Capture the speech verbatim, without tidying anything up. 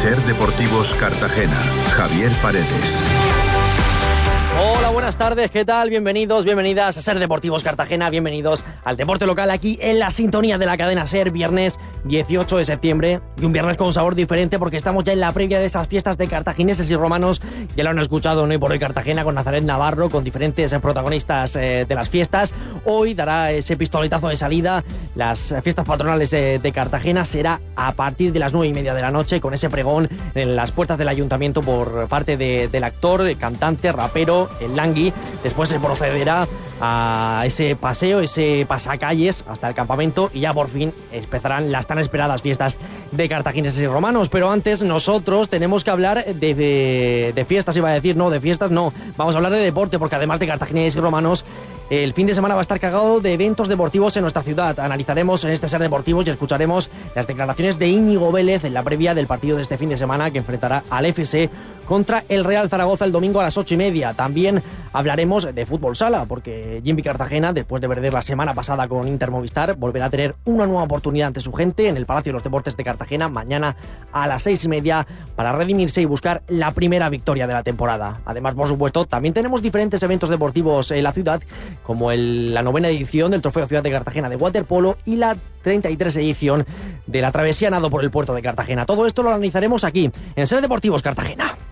Ser Deportivos Cartagena, Javier Paredes. Hola, buenas tardes, ¿qué tal? Bienvenidos, bienvenidas a Ser Deportivos Cartagena, bienvenidos al deporte local aquí en la sintonía de la cadena Ser, viernes dieciocho de septiembre, y un viernes con un sabor diferente porque estamos ya en la previa de esas fiestas de cartagineses y romanos. Ya lo han escuchado, ¿no? Y por hoy Cartagena con Nazaret Navarro, con diferentes protagonistas eh, de las fiestas. Hoy dará ese pistoletazo de salida. Las fiestas patronales eh, de Cartagena será a partir de las nueve y media de la noche, con ese pregón en las puertas del ayuntamiento por parte de, del actor, cantante, rapero, el Langui. Después se procederá a ese paseo, ese pasacalles hasta el campamento, y ya por fin empezarán las tan esperadas fiestas de cartagineses y romanos. Pero antes nosotros tenemos que hablar de, de, de fiestas, iba a decir, no, de fiestas no, vamos a hablar de deporte, porque además de cartagineses y romanos, el fin de semana va a estar cargado de eventos deportivos en nuestra ciudad. Analizaremos en este Ser Deportivos y escucharemos las declaraciones de Íñigo Vélez en la previa del partido de este fin de semana, que enfrentará al F S contra el Real Zaragoza el domingo a las ocho y media. También hablaremos de fútbol sala, porque Jimmy Cartagena, después de perder la semana pasada con Inter Movistar, volverá a tener una nueva oportunidad ante su gente en el Palacio de los Deportes de Cartagena mañana a las seis y media para redimirse y buscar la primera victoria de la temporada. Además, por supuesto, también tenemos diferentes eventos deportivos en la ciudad, como el, la novena edición del Trofeo Ciudad de Cartagena de waterpolo y la treinta y tres edición de la travesía nado por el puerto de Cartagena. Todo esto lo analizaremos aquí en Ser Deportivos Cartagena.